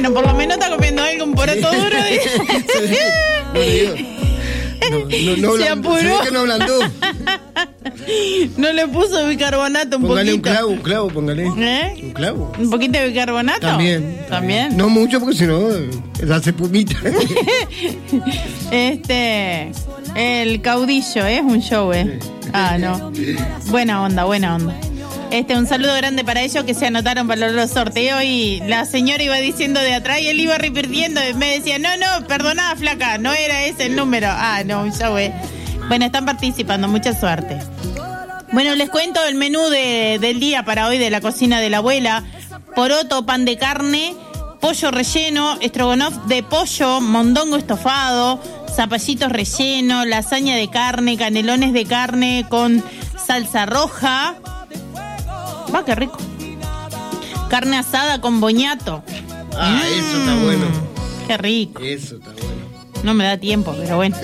Bueno, por lo menos está comiendo algo, un poroto duro. No, se apuró. Se ve que no ablandó. No le puso bicarbonato Póngale poquito. un clavo, póngale. ¿Eh? Un clavo. ¿Un poquito de bicarbonato? También. No mucho porque si no hace pumita. El caudillo, es un show, no. Buena onda. Un saludo grande para ellos que se anotaron para los sorteos y la señora iba diciendo de atrás y él iba repitiendo. Me decía, no, perdoná, flaca, no era ese el número. No, un show, Bueno, están participando, mucha suerte. Bueno, les cuento el menú del día para hoy de la cocina de la abuela. Poroto, pan de carne, pollo relleno, estrogonoff de pollo, mondongo estofado, zapallitos rellenos, lasaña de carne, canelones de carne con salsa roja. Va, qué rico. Carne asada con boñato. Eso está bueno. Qué rico. Eso está bueno. No me da tiempo, pero bueno.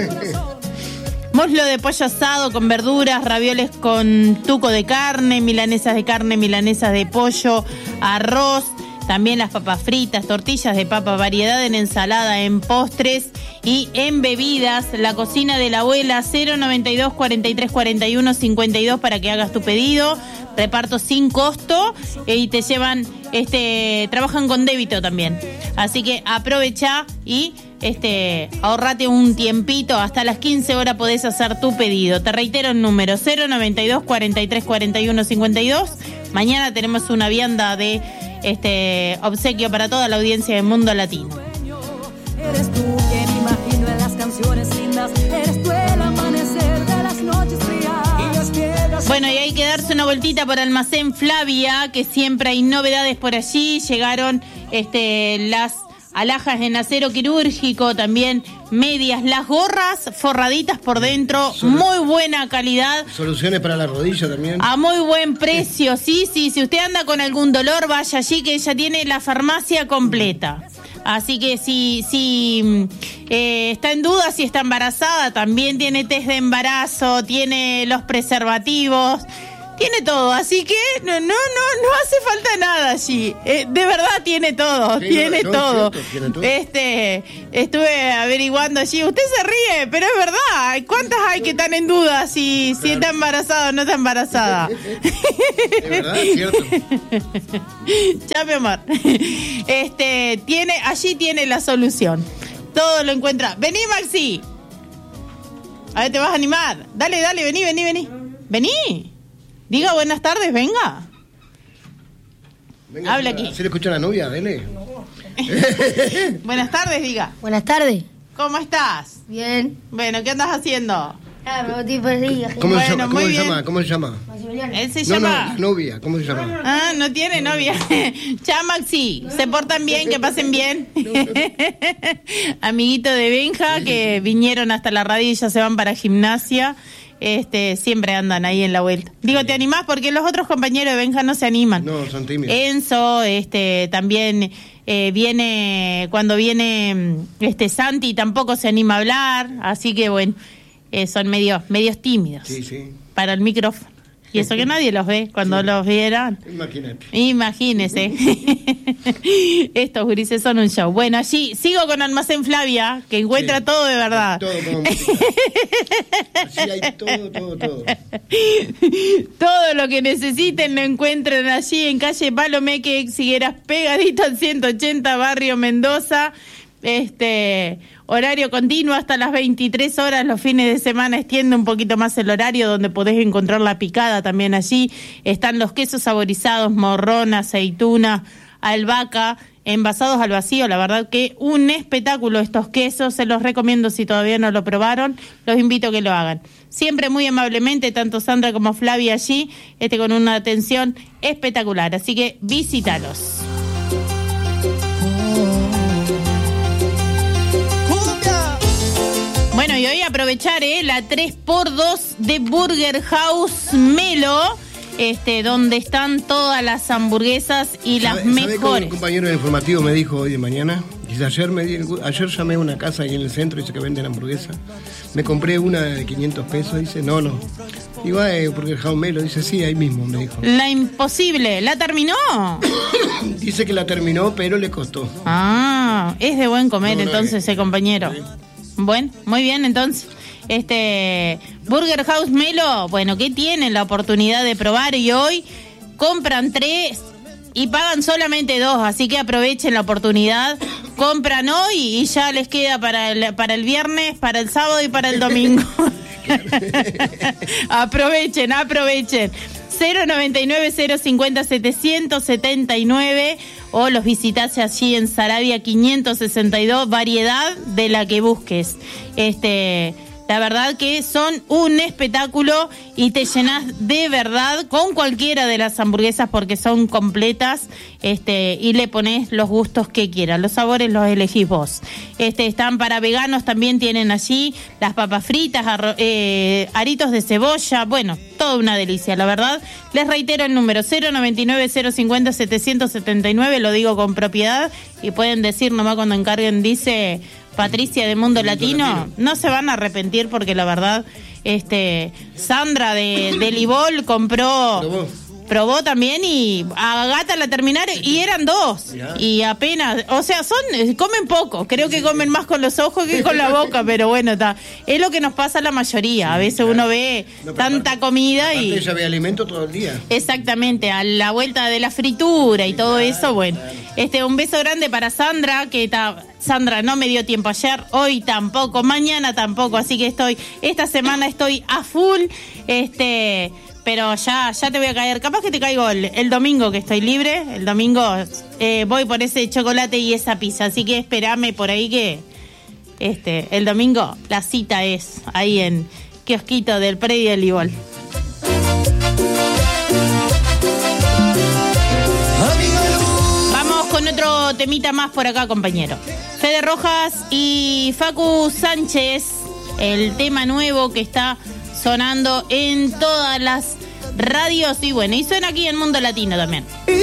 Muslo de pollo asado con verduras, ravioles con tuco de carne, milanesas de pollo, arroz, también las papas fritas, tortillas de papa, variedad en ensalada, en postres y en bebidas. La cocina de la abuela, 092 43 41 52 para que hagas tu pedido. Reparto sin costo y te llevan, trabajan con débito también. Así que aprovecha y ahorrate un tiempito, hasta las 15 horas podés hacer tu pedido. Te reitero el número 092 43 41 52. Mañana tenemos una vianda de obsequio para toda la audiencia del mundo latino. Eres tú quien imagino en las canciones lindas, eres tú el amanecer de las noches frías. Bueno, y hay que darse una vueltita por Almacén Flavia, que siempre hay novedades por allí. Llegaron las alhajas en acero quirúrgico, también medias, las gorras forraditas por dentro, muy buena calidad. Soluciones para la rodilla también. A muy buen precio, sí, si usted anda con algún dolor, vaya allí que ella tiene la farmacia completa. Así que si está en duda si está embarazada, también tiene test de embarazo, tiene los preservativos, tiene todo. Así que no hace falta nada allí. De verdad tiene todo, sí, tiene todo. Tiene todo. Estuve averiguando allí. Usted se ríe, pero es verdad. ¿Cuántas hay que están en duda si está embarazada o no está embarazada? De verdad, es cierto. Ya, mi amor. Allí tiene la solución. Todo lo encuentra. Vení, Maxi. A ver, te vas a animar. Dale, vení. Vení. Diga buenas tardes, venga. Habla aquí. ¿Se le escucha a la novia? Dele. Buenas tardes, diga. Buenas tardes. ¿Cómo estás? Bien. Bueno, ¿qué andas haciendo? Claro, estoy perdida. ¿Cómo se Muy llama? Él se llama... No, novia, ¿cómo se llama? No tiene novia. Chao, Maxi. Se portan bien, que pasen bien. Amiguito de Benja, que vinieron hasta la radio y ya se van para gimnasia. Siempre andan ahí en la vuelta. Digo, ¿te animás? Porque los otros compañeros de Benja no se animan. No, son tímidos. Enzo, también viene, cuando viene Santi tampoco se anima a hablar, así que bueno, son medios tímidos. Sí. Para el micrófono. Y eso que nadie los ve, cuando los vieran. Imagínese. Estos gurises son un show. Bueno, allí sigo con Almacén Flavia, que encuentra todo de verdad. Todo como así hay todo. Todo lo que necesiten lo encuentran allí en calle Palomeque, Exigueras, pegadito al 180, barrio Mendoza. Horario continuo hasta las 23 horas, los fines de semana extiende un poquito más el horario, donde podés encontrar la picada también allí. Están los quesos saborizados, morrón, aceituna, albahaca, envasados al vacío. La verdad que un espectáculo estos quesos, se los recomiendo si todavía no lo probaron, los invito a que lo hagan. Siempre muy amablemente, tanto Sandra como Flavia allí, con una atención espectacular, así que visítalos. Bueno, y hoy aprovechar la 3x2 de Burger House Melo, donde están todas las hamburguesas y las mejores. ¿Sabe que un compañero del informativo me dijo hoy de mañana? Dice, ayer llamé a una casa ahí en el centro, dice que venden hamburguesas. Me compré una de 500 pesos, dice, no. Y va, porque el Jaumelo dice, sí, ahí mismo, me dijo. La imposible, ¿la terminó? Dice que la terminó, pero le costó. Ah, es de buen comer entonces ese compañero. Sí. Bueno, muy bien entonces. Burger House Melo, bueno, ¿qué tienen la oportunidad de probar? Y hoy compran 3 y pagan solamente 2, así que aprovechen la oportunidad. Compran hoy y ya les queda para el viernes, para el sábado y para el domingo. aprovechen 099-050-779 o los visitás allí en Saravia 562, variedad de la que busques. La verdad que son un espectáculo y te llenas de verdad con cualquiera de las hamburguesas porque son completas, y le pones los gustos que quieras. Los sabores los elegís vos. Están para veganos, también tienen allí las papas fritas, aritos de cebolla, bueno, toda una delicia, la verdad. Les reitero el número 099-050-779, lo digo con propiedad y pueden decir nomás cuando encarguen, dice Patricia de Mundo Latino, no se van a arrepentir porque la verdad, Sandra de Libol probó también y a Gata la terminaron y eran 2 y apenas, o sea, comen poco, creo que comen más con los ojos que con la boca, pero bueno, es lo que nos pasa a la mayoría, a veces uno ve tanta comida y ella ve alimento todo el día. Exactamente, a la vuelta de la fritura y todo eso, bueno, un beso grande para Sandra, Sandra no me dio tiempo ayer, hoy tampoco, mañana tampoco, así que esta semana estoy a full, pero ya te voy a caer, capaz que te caigo el domingo que estoy libre, el domingo voy por ese chocolate y esa pizza, así que esperame por ahí que el domingo la cita es ahí en Kiosquito del Predio del Libol. Vamos con otro temita más por acá, compañero. Fede Rojas y Facu Sánchez, el tema nuevo que está sonando en todas las radios y bueno, y suena aquí en Mundo Latino también.